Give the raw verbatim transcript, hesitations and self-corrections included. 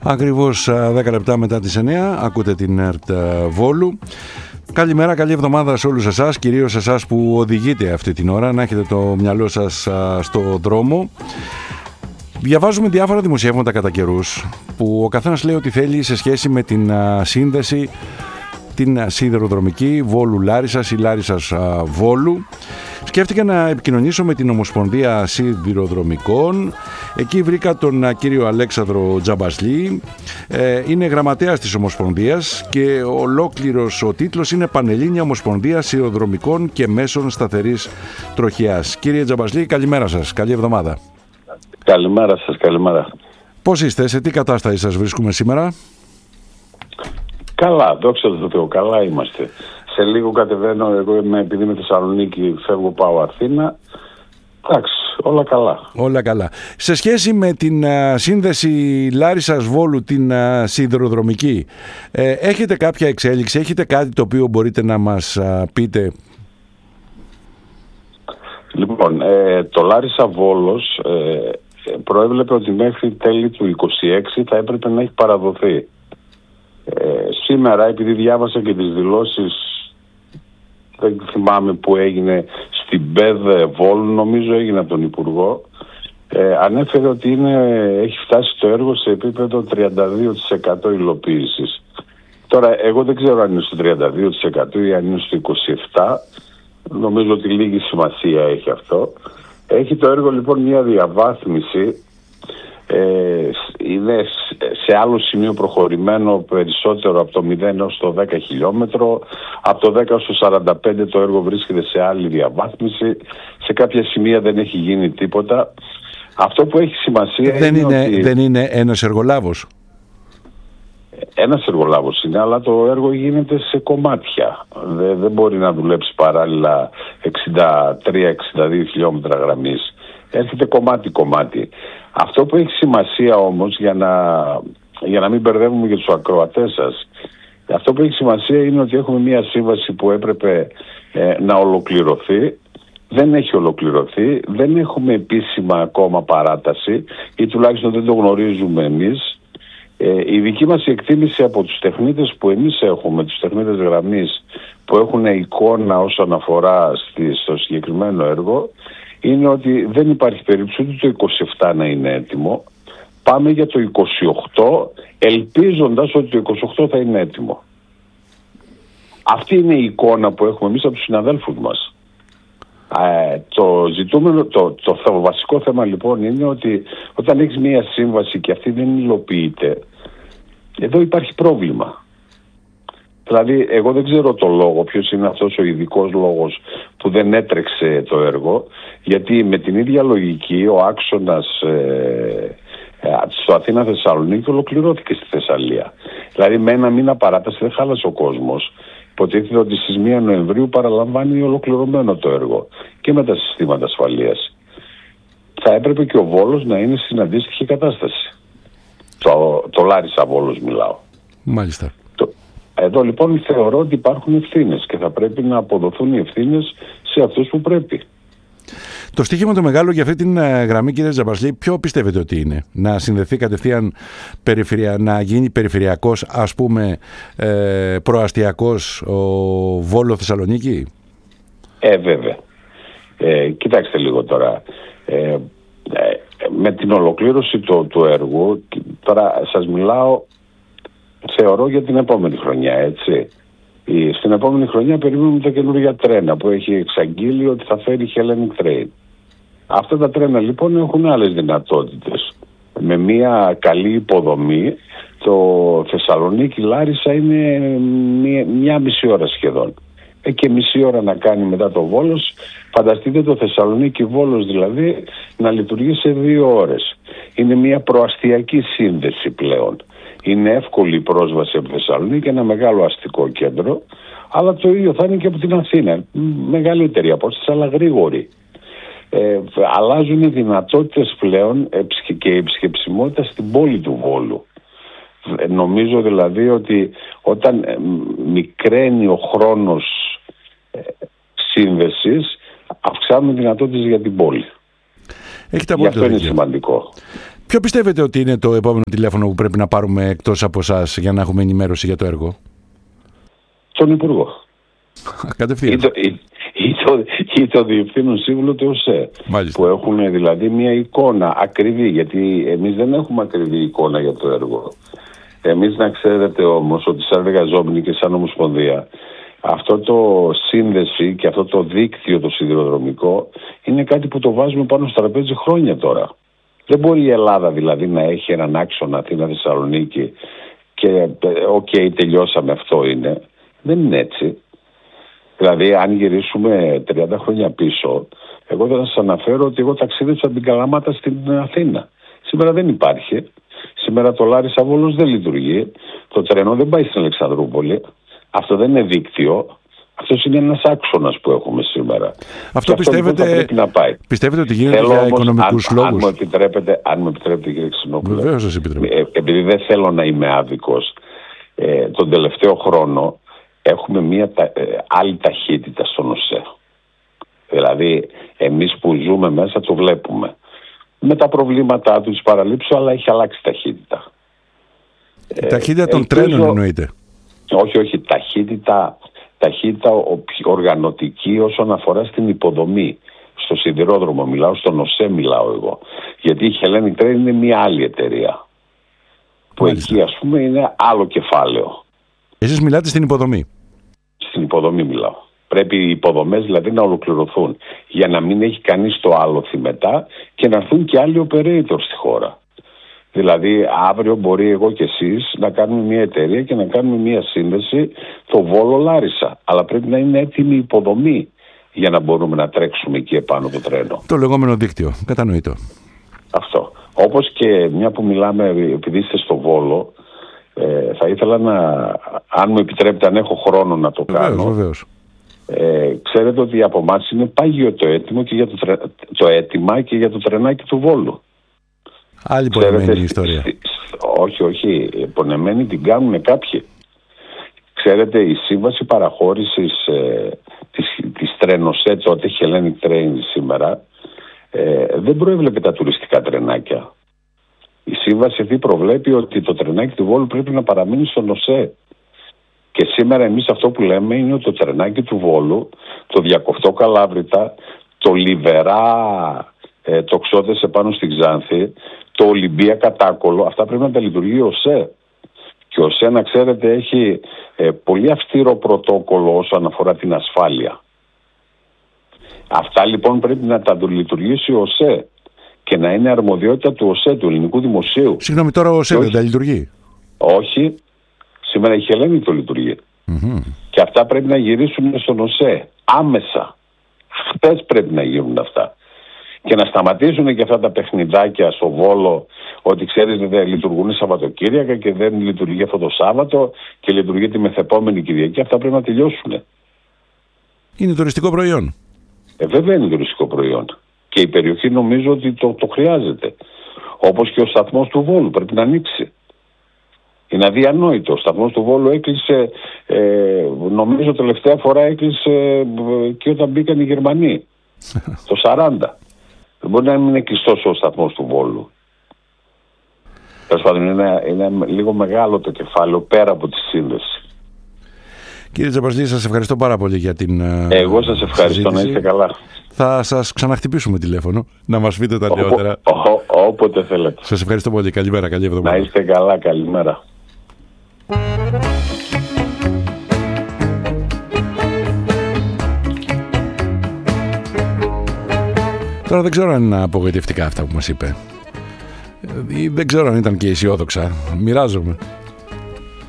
Ακριβώς δέκα λεπτά μετά τις εννιά ακούτε την ΕΡΤ Βόλου. Καλημέρα, καλή εβδομάδα σε όλους εσάς, κυρίως εσάς που οδηγείτε αυτή την ώρα, να έχετε το μυαλό σας στο δρόμο. Διαβάζουμε διάφορα δημοσιεύματα κατά καιρούς που ο καθένας λέει ότι θέλει σε σχέση με την σύνδεση την σιδηροδρομική Βόλου Λάρισσας ή Λάρισσας Βόλου. Σκέφτηκα να επικοινωνήσω με την Ομοσπονδία Σιδηροδρομικών. Εκεί βρήκα τον κύριο Αλέξανδρο Τζαμπασλή. Ε, είναι γραμματέας της Ομοσπονδίας και ολόκληρος ο τίτλος είναι Πανελλήνια Ομοσπονδία Σιδηροδρομικών και Μέσων Σταθερής Τροχιάς. Κύριε Τζαμπασλή, καλημέρα σας, καλή εβδομάδα. Καλημέρα σας, καλημέρα. Πώς είστε, σε τι κατάσταση σας βρίσκουμε σήμερα? Καλά, δόξα τω Θεώ, καλά είμαστε. Σε λίγο κατεβαίνω, εγώ είμαι, επειδή είμαι Θεσσαλονίκη, φεύγω, πάω Αθήνα. Εντάξει, όλα καλά. Όλα καλά. Σε σχέση με την α, σύνδεση Λάρισσας Βόλου, την α, σιδηροδρομική, ε, έχετε κάποια εξέλιξη, έχετε κάτι το οποίο μπορείτε να μας α, πείτε? Λοιπόν, ε, το Λάρισσα Βόλος ε, προέβλεπε ότι μέχρι τέλη του είκοσι έξι θα έπρεπε να έχει παραδοθεί. Ε, σήμερα, επειδή διάβασα και τις δηλώσεις, δεν θυμάμαι που έγινε, στην ΠΕΔ Βόλου, νομίζω έγινε από τον Υπουργό, ε, ανέφερε ότι είναι, έχει φτάσει το έργο σε επίπεδο τριάντα δύο τοις εκατό υλοποίησης. Τώρα, εγώ δεν ξέρω αν είναι στο τριάντα δύο τοις εκατό ή αν είναι στο είκοσι επτά τοις εκατό. Νομίζω ότι λίγη σημασία έχει αυτό. Έχει το έργο λοιπόν μια διαβάθμιση. Ε, είναι σε άλλο σημείο προχωρημένο περισσότερο από το μηδέν έως το δέκα χιλιόμετρο, από το δέκα έως το σαράντα πέντε το έργο βρίσκεται σε άλλη διαβάθμιση, σε κάποια σημεία δεν έχει γίνει τίποτα. Αυτό που έχει σημασία δεν είναι, είναι ότι... δεν είναι ένας εργολάβος. Ένας εργολάβος είναι, αλλά το έργο γίνεται σε κομμάτια. Δεν, δεν μπορεί να δουλέψει παράλληλα εξήντα τρία εξήντα δύο χιλιόμετρα γραμμής. Έρχεται κομμάτι-κομμάτι. Αυτό που έχει σημασία όμως, για να, για να μην μπερδεύουμε και τους ακροατές σας, αυτό που έχει σημασία είναι ότι έχουμε μια σύμβαση που έπρεπε ε, να ολοκληρωθεί. Δεν έχει ολοκληρωθεί, δεν έχουμε επίσημα ακόμα παράταση ή τουλάχιστον δεν το γνωρίζουμε εμείς. Ε, η δική μας εκτίμηση από τους τεχνίτες που εμείς έχουμε, τους τεχνίτες γραμμής που έχουν εικόνα όσον αφορά στη, στο συγκεκριμένο έργο, είναι ότι δεν υπάρχει περίπτωση ούτε το είκοσι επτά να είναι έτοιμο. Πάμε για το είκοσι οκτώ, ελπίζοντας ότι το είκοσι οκτώ θα είναι έτοιμο. Αυτή είναι η εικόνα που έχουμε εμείς από τους συναδέλφους μας. Ε, το ζητούμενο, το, το, το βασικό θέμα λοιπόν είναι ότι όταν έχεις μία σύμβαση και αυτή δεν υλοποιείται, εδώ υπάρχει πρόβλημα. Δηλαδή, εγώ δεν ξέρω το λόγο, ποιος είναι αυτός ο ειδικός λόγος που δεν έτρεξε το έργο, γιατί με την ίδια λογική ο άξονας ε, ε, στο Αθήνα-Θεσσαλονίκη ολοκληρώθηκε στη Θεσσαλία. Δηλαδή, με ένα μήνα παράταση δεν χάλασε ο κόσμος. Υποτίθεται ότι στις πρώτη Νοεμβρίου παραλαμβάνει ολοκληρωμένο το έργο και με τα συστήματα ασφαλείας. Θα έπρεπε και ο Βόλος να είναι στην αντίστοιχη κατάσταση. Το, το Λάρισσα Βόλος μιλάω. Μάλιστα. Το, εδώ λοιπόν θεωρώ ότι υπάρχουν ευθύνες και θα πρέπει να αποδοθούν οι ευθύνες σε αυτούς που πρέπει. Το στοίχημα το μεγάλο για αυτή την γραμμή, κύριε Τζαμπασλή, ποιο πιστεύετε ότι είναι? Να συνδεθεί κατευθείαν, περιφερεια... να γίνει περιφερειακός, ας πούμε, ε, προαστιακός ο Βόλο Θεσσαλονίκη? Ε, βέβαια. Ε, κοιτάξτε λίγο τώρα. Ε, ε, με την ολοκλήρωση του, του έργου, τώρα σας μιλάω, θεωρώ για την επόμενη χρονιά, έτσι. Στην επόμενη χρονιά περιμένουμε τα καινούργια τρένα που έχει εξαγγείλει ότι θα φέρει Hellenic Train. Αυτά τα τρένα λοιπόν έχουν άλλες δυνατότητες. Με μια καλή υποδομή, το Θεσσαλονίκη Λάρισσα είναι μια, μια μισή ώρα σχεδόν. Ε, και μισή ώρα να κάνει μετά το Βόλος. Φανταστείτε το Θεσσαλονίκη Βόλος δηλαδή να λειτουργεί σε δύο ώρες. Είναι μια προαστιακή σύνδεση πλέον. Είναι εύκολη η πρόσβαση από Θεσσαλονίκη, ένα μεγάλο αστικό κέντρο, αλλά το ίδιο θα είναι και από την Αθήνα. Μεγαλύτερη απόσταση, αλλά γρήγορη. Ε, αλλάζουν οι δυνατότητες πλέον και η επισκεψιμότητα στην πόλη του Βόλου. Ε, νομίζω δηλαδή ότι όταν ε, μικραίνει ο χρόνος ε, σύνδεσης, αυξάνουν δυνατότητες για την πόλη. Έχετε Γι' αυτό είναι σημαντικό. Ποιο πιστεύετε ότι είναι το επόμενο τηλέφωνο που πρέπει να πάρουμε εκτός από εσάς για να έχουμε ενημέρωση για το έργο? Τον Υπουργό. Κατευθείαν. Ή το, ή, ή το, ή το Διευθύνων Σύμβουλο του ΟΣΕ. Μάλιστα. Που έχουν δηλαδή μια εικόνα ακριβή, γιατί εμείς δεν έχουμε ακριβή εικόνα για το έργο. Εμείς να ξέρετε όμως ότι σαν εργαζόμενοι και σαν Ομοσπονδία, αυτό το σύνδεση και αυτό το δίκτυο το σιδηροδρομικό είναι κάτι που το βάζουμε πάνω στο τραπέζι χρόνια τώρα. Δεν μπορεί η Ελλάδα δηλαδή να έχει έναν άξονα Αθήνα-Θεσσαλονίκη και οκ, okay, τελειώσαμε, αυτό είναι. Δεν είναι έτσι. Δηλαδή, αν γυρίσουμε τριάντα χρόνια πίσω, εγώ θα σας αναφέρω ότι εγώ ταξίδεψα την Καλαμάτα στην Αθήνα. Σήμερα δεν υπάρχει. Σήμερα το Λάρισα Βόλος δεν λειτουργεί. Το τρένο δεν πάει στην Αλεξανδρούπολη. Αυτό δεν είναι δίκτυο. Αυτός είναι ένας άξονας που έχουμε σήμερα. Αυτό πιστεύετε, αυτό πρέπει να πάει. Πιστεύετε ότι γίνεται θέλω για όμως, οικονομικούς αν, λόγους? Αν μου επιτρέπετε, αν μου επιτρέπετε κύριε Ξινόπουλε. Βεβαίως σας επιτρέπω. Ε, επειδή δεν θέλω να είμαι άδικος, ε, τον τελευταίο χρόνο έχουμε μια τα, ε, άλλη ταχύτητα στον ΟΣΕ. Δηλαδή, εμείς που ζούμε μέσα το βλέπουμε. Με τα προβλήματά του, τις παραλήψεις, αλλά έχει αλλάξει ταχύτητα. Η ταχύτητα ε, των ελπίζω, τρένων εννοείται? Όχι, όχι. Ταχύτητα, ταχύτητα οργανωτική όσον αφορά στην υποδομή. Στο σιδηρόδρομο μιλάω, στον ΟΣΕ μιλάω εγώ. Γιατί η Hellenic Train είναι μια άλλη εταιρεία. Που Μάλιστα. Εκεί ας πούμε είναι άλλο κεφάλαιο. Εσείς μιλάτε στην υποδομή? Στην υποδομή μιλάω. Πρέπει οι υποδομές δηλαδή να ολοκληρωθούν για να μην έχει κανείς το άλοθη μετά και να έρθουν και άλλοι operator στη χώρα. Δηλαδή αύριο μπορεί εγώ και εσείς να κάνουμε μια εταιρεία και να κάνουμε μια σύνδεση το Βόλο Λάρισα. Αλλά πρέπει να είναι έτοιμη η υποδομή για να μπορούμε να τρέξουμε εκεί επάνω το τρένο. Το λεγόμενο δίκτυο. Κατανοητό. Αυτό. Όπως και μια που μιλάμε, επειδή είστε στο Βόλο, ε, θα ήθελα να, αν μου επιτρέπετε, αν έχω χρόνο να το κάνω. Βεβαίως, βεβαίως. Ε, ξέρετε ότι από εμάς είναι πάγιο το έτοιμο και για το, τρε... το αίτημα και για το τρενάκι του Βόλου. Άλλη πονεμένη ιστορία. Στη... Όχι, όχι. Πονεμένη την κάνουν κάποιοι. Ξέρετε, η σύμβαση παραχώρησης ε, της, της Τρένοσέ, τότε Hellenic Train σήμερα, ε, δεν προέβλεπε τα τουριστικά τρενάκια. Η σύμβαση αυτή προβλέπει ότι το τρενάκι του Βόλου πρέπει να παραμείνει στον ΟΣΕ. Και σήμερα εμείς αυτό που λέμε είναι ότι το τρενάκι του Βόλου, το Διακοφτό Καλάβρητα, το Λιβερά ε, το Ξώτες επάνω στη Ξάνθη, το Ολυμπία Κατάκολο, αυτά πρέπει να τα λειτουργεί ο ΟΣΕ. Και ο ΟΣΕ, να ξέρετε, έχει ε, πολύ αυστηρό πρωτόκολλο όσον αφορά την ασφάλεια. Αυτά λοιπόν πρέπει να τα λειτουργήσει ο ΟΣΕ και να είναι αρμοδιότητα του ΟΣΕ, του Ελληνικού Δημοσίου. Συγγνώμη, τώρα ο ΟΣΕ δεν τα λειτουργεί? Όχι. Σήμερα η Hellenic το λειτουργεί. Mm-hmm. Και αυτά πρέπει να γυρίσουν στον ΟΣΕ άμεσα. Χτες πρέπει να γίνουν αυτά. Και να σταματήσουν και αυτά τα παιχνιδάκια στο Βόλο, ότι ξέρεις δεν λειτουργούν Σαββατοκύριακα και δεν λειτουργεί αυτό το Σάββατο και λειτουργεί τη μεθεπόμενη Κυριακή. Αυτά πρέπει να τελειώσουν. Είναι τουριστικό προϊόν. Ε, βέβαια είναι τουριστικό προϊόν. Και η περιοχή νομίζω ότι το, το χρειάζεται. Όπως και ο σταθμός του Βόλου πρέπει να ανοίξει. Είναι αδιανόητο. Ο σταθμός του Βόλου έκλεισε, ε, νομίζω τελευταία φορά έκλεισε ε, και όταν μπήκαν οι Γερμανοί. Το σαράντα. Δεν μπορεί να μην είναι κλειστός ο σταθμός του Βόλου. Τέλος πάντων, είναι, είναι λίγο μεγάλο το κεφάλαιο πέρα από τη σύνδεση. Κύριε Τζαμπαζή, σας ευχαριστώ πάρα πολύ για την Εγώ σας ευχαριστώ, συζήτηση. Να είστε καλά. Θα σας ξαναχτυπήσουμε τηλέφωνο, να μας πείτε τα νεότερα. Όποτε θέλετε. Σας ευχαριστώ πολύ. Καλημέρα, καλή εβδομάδα. Να είστε καλά, καλημέρα. Τώρα δεν ξέρω αν είναι απογοητευτικά αυτά που μας είπε. Δεν ξέρω αν ήταν και αισιόδοξα. Μοιράζομαι.